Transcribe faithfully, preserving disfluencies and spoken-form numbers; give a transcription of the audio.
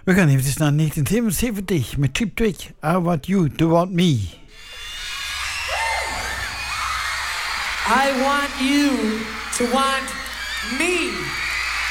We gaan even naar negentien zevenenzeventig met Cheap Trick. I Want You to Want Me. I want you to want me.